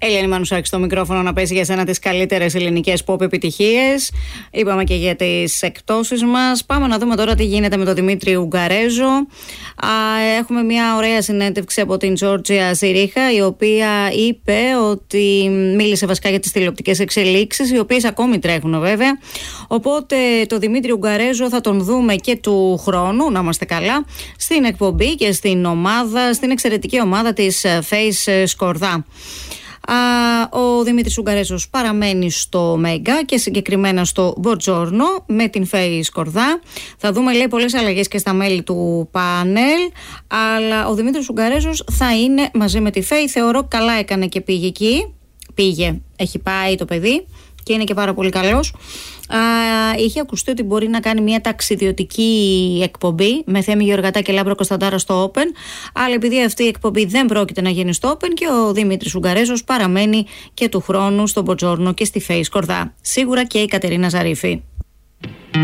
Ελένη Μανουσάκη στο μικρόφωνο να παίζει για σένα τις καλύτερες ελληνικές pop επιτυχίες. Είπαμε και για τις εκπτώσεις μας. Πάμε να δούμε τώρα τι γίνεται με τον Δημήτρη Ουγγαρέζο. Έχουμε μια ωραία συνέντευξη από την Τζόρτζια Ζηρίχα, η οποία είπε ότι μίλησε βασικά για τις τηλεοπτικές εξελίξεις, οι οποίες ακόμη τρέχουν βέβαια. Οπότε το Δημήτρη Ουγγαρέζο θα τον δούμε και του χρόνου, να είμαστε καλά, στην εκπομπή και στην ομάδα, στην εξαιρετική ομάδα της Face Σκορδά. Ο Δημήτρης Ουγγαρέζος παραμένει στο Μέγκα και συγκεκριμένα στο Μποτζόρνο με την Face Σκορδά. Θα δούμε, λέει, πολλές αλλαγές και στα μέλη του πάνελ, αλλά ο Δημήτρης Ουγγαρέζος θα είναι μαζί με τη Face. Θεωρώ καλά έκανε και πήγε εκεί. Έχει πάει το παιδί και είναι και πάρα πολύ καλός. Είχε ακουστεί ότι μπορεί να κάνει μια ταξιδιωτική εκπομπή με Θέμη Γεωργατά και Λάμπρο Κωνσταντάρα στο Open, αλλά επειδή αυτή η εκπομπή δεν πρόκειται να γίνει στο Open, και ο Δημήτρης Ουγγαρέζος παραμένει και του χρόνου στον Μποτζόρνο και στη Face Σκορδά. Σίγουρα και η Κατερίνα Ζαρίφη.